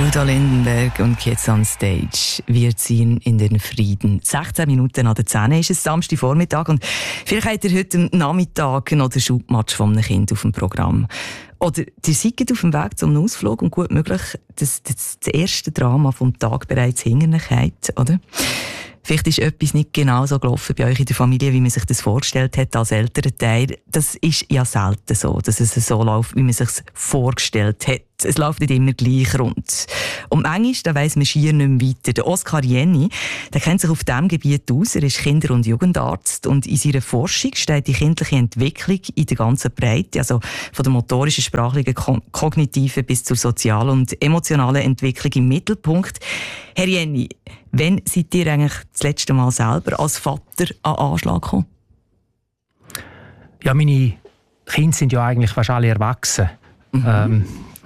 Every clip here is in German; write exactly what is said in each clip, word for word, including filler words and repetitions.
Udo Lindenberg und Kids on Stage. Wir ziehen in den Frieden. sechzehn Minuten nach der zehn ist es Samstagvormittag und vielleicht habt ihr heute Nachmittag noch den Schubmatch von einem Kind auf dem Programm. Oder ihr seid auf dem Weg zum Ausflug und gut möglich, dass das, das erste Drama vom Tag bereits hinter euch habt, oder? Vielleicht ist etwas nicht genau so gelaufen bei euch in der Familie, wie man sich das vorgestellt hat als älterer Teil. Das ist ja selten so, dass es so läuft, wie man sich es vorgestellt hat. Es läuft nicht immer gleich rund. Und manchmal, da weiss man schier nicht mehr weiter. Der Oskar Jenny, der kennt sich auf diesem Gebiet aus. Er ist Kinder- und Jugendarzt. Und in seiner Forschung steht die kindliche Entwicklung in der ganzen Breite, also von der motorischen, sprachlichen, kognitiven bis zur sozialen und emotionalen Entwicklung im Mittelpunkt. Herr Jenny, wann seid ihr eigentlich das letzte Mal selber als Vater an Anschlag gekommen? Ja, meine Kinder sind ja eigentlich fast alle erwachsen. Mhm. Ähm,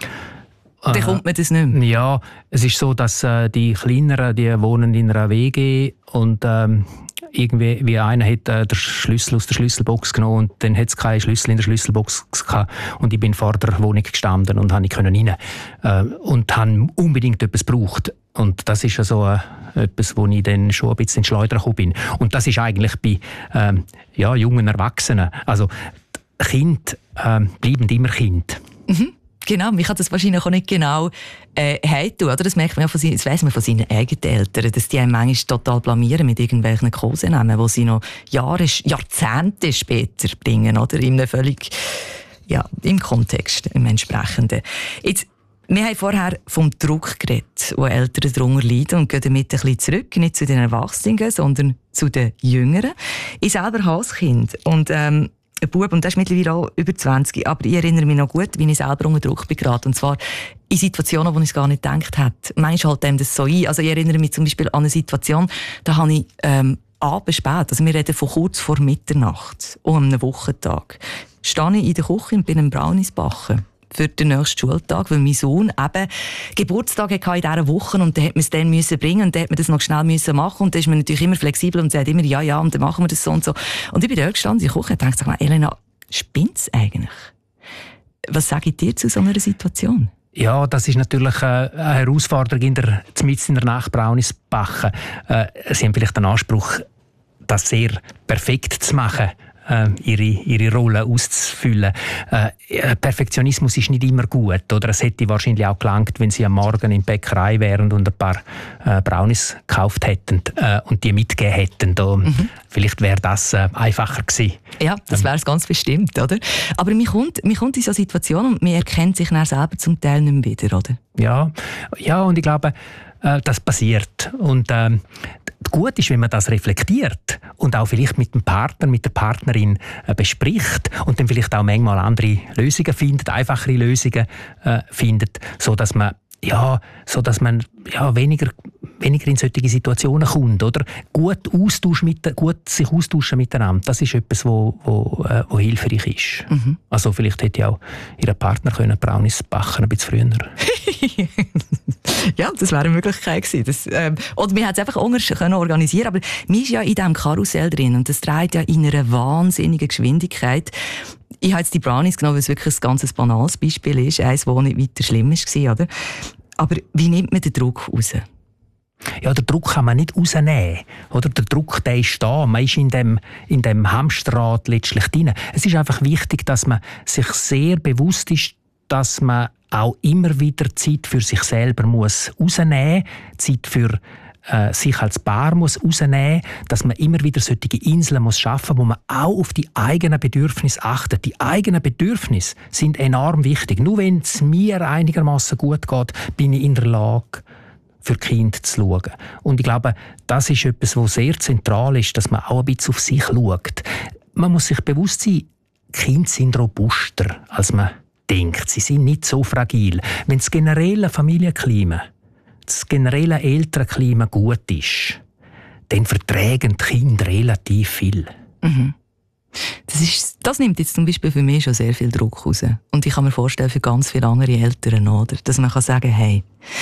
Dann kommt man das nicht mehr. Ja, es ist so, dass äh, die Kleineren, die wohnen in einer W G und ähm, irgendwie wie einer hat äh, den Schlüssel aus der Schlüsselbox genommen und dann hat es keinen Schlüssel in der Schlüsselbox gehabt und ich bin vor der Wohnung gestanden und habe rein äh, und habe unbedingt etwas gebraucht. Und das ist ja so äh, etwas, wo ich dann schon ein bisschen ins Schleudern gekommen bin. Und das ist eigentlich bei ähm, ja, jungen Erwachsenen. Also Kinder ähm, bleiben immer Kind. Mhm. Genau, mich hat das wahrscheinlich auch nicht genau äh, heimtun, oder? Das merkt man ja von seinen, das weiss man von seinen eigenen Eltern, dass die einen manchmal total blamieren mit irgendwelchen Kosenamen, die sie noch Jahre, Jahrzehnte später bringen, oder? In einem völlig, ja, im Kontext, im entsprechenden. Jetzt, wir haben vorher vom Druck geredet, wo Eltern darunter leiden und gehen damit ein bisschen zurück, nicht zu den Erwachsenen, sondern zu den Jüngeren. Ich selber habe ein Kind und ähm, ein Bub, und der ist mittlerweile auch über zwanzig, aber ich erinnere mich noch gut, wie ich selber unter Druck bin geraten. Und zwar in Situationen, wo ich es gar nicht gedacht hätte. Manchmal hält einem das so ein. Also ich erinnere mich zum Beispiel an eine Situation, da habe ich ähm, abends spät, also wir reden von kurz vor Mitternacht, um einen Wochentag, stehe ich in der Küche und bin am Brownies backen für den nächsten Schultag, weil mein Sohn eben Geburtstag hatte in dieser Woche und dann hat man es dann müssen bringen und dann hat man das noch schnell müssen machen und dann ist man natürlich immer flexibel und sagt immer ja, ja und dann machen wir das so und so. Und ich bin da gestanden in der Küche und dachte, sag mal, Elena, spinnt's eigentlich? Was sage ich dir zu so einer Situation? Ja, das ist natürlich eine Herausforderung, in der, mitten in der Nacht Brownies backen. Äh, sie haben vielleicht den Anspruch, das sehr perfekt zu machen. Äh, ihre, ihre Rolle auszufüllen. Äh, Perfektionismus ist nicht immer gut. Oder es hätte wahrscheinlich auch gelangt, wenn sie am Morgen in die Bäckerei wären und ein paar äh, Brownies gekauft hätten äh, und die mitgegeben hätten. Da, mhm. Vielleicht wäre das äh, einfacher gewesen. Ja, das wäre es ganz bestimmt, oder? Aber man kommt, man kommt in so Situationen und man erkennt sich dann selber zum Teil nicht mehr wieder, oder? Ja, ja und ich glaube, äh, das passiert. Und ähm, gut ist, wenn man das reflektiert und auch vielleicht mit dem Partner, mit der Partnerin äh, bespricht und dann vielleicht auch manchmal andere Lösungen findet, einfachere Lösungen äh, findet, so dass man ja, so dass man ja weniger weniger in solche Situationen kommt, oder? Gut, Austausch mit, gut sich austauschen miteinander, das ist etwas, wo, wo, äh, wo hilfreich ist. Mhm. Also vielleicht hätte ja auch ihr Partner können Brownies backen ein bisschen früher. Ja, das wäre eine Möglichkeit gewesen. Das, ähm, oder wir hätten es einfach anders können organisieren, aber man ist ja in diesem Karussell drin und das dreht ja in einer wahnsinnigen Geschwindigkeit. Ich habe jetzt die Brownies genommen, weil es wirklich ein ganz banales Beispiel ist, eines, das nicht weiter schlimm war, oder? Aber wie nimmt man den Druck raus? Ja, den Druck kann man nicht rausnehmen. Oder? Der Druck, der ist da. Man ist in dem, in dem Hamsterrad letztlich drin. Es ist einfach wichtig, dass man sich sehr bewusst ist, dass man auch immer wieder Zeit für sich selber muss rausnehmen muss. Zeit für äh, sich als Paar muss rausnehmen, dass man immer wieder solche Inseln muss schaffen, wo man auch auf die eigenen Bedürfnisse achtet. Die eigenen Bedürfnisse sind enorm wichtig. Nur wenn es mir einigermaßen gut geht, bin ich in der Lage, für Kinder zu schauen. Und ich glaube, das ist etwas, was sehr zentral ist, dass man auch ein bisschen auf sich schaut. Man muss sich bewusst sein, Kinder sind robuster, als man denkt. Sie sind nicht so fragil. Wenn das generelle Familienklima, das generelle Elternklima gut ist, dann vertragen die Kinder relativ viel. Mhm. Das, ist, das nimmt jetzt zum Beispiel für mich schon sehr viel Druck raus. Und ich kann mir vorstellen, für ganz viele andere Eltern, oder? Dass man kann sagen, hey,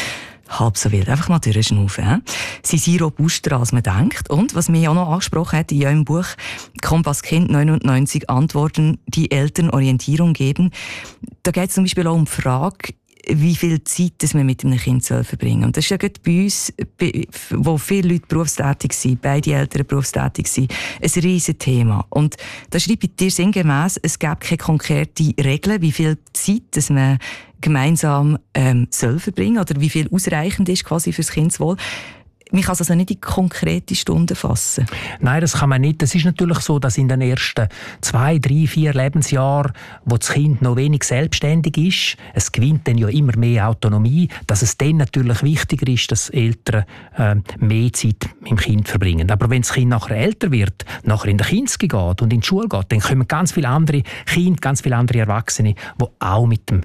halb so wild, einfach mal durchschnaufen. Sie sind robuster, als man denkt. Und, was mich auch noch angesprochen hat, in eurem Buch «Kompass Kind neunundneunzig Antworten, die Eltern Orientierung geben», da geht es zum Beispiel auch um die Frage, wie viel Zeit das man mit einem Kind soll verbringen soll. Und das ist ja gerade bei uns, wo viele Leute berufstätig sind, beide Eltern berufstätig sind, ein riesiges Thema. Und da schreibe ich dir sinngemäss, es gibt keine konkrete Regeln, wie viel Zeit dass man gemeinsam ähm, soll verbringen oder wie viel ausreichend ist quasi fürs Kindeswohl. Man kann es also nicht in konkrete Stunden fassen. Nein, das kann man nicht. Es ist natürlich so, dass in den ersten zwei, drei, vier Lebensjahren, wo das Kind noch wenig selbstständig ist, es gewinnt dann ja immer mehr Autonomie, dass es dann natürlich wichtiger ist, dass Eltern äh, mehr Zeit mit dem Kind verbringen. Aber wenn das Kind nachher älter wird, nachher in die Kinski geht und in die Schule geht, dann kommen ganz viele andere Kinder, ganz viele andere Erwachsene, die auch mit dem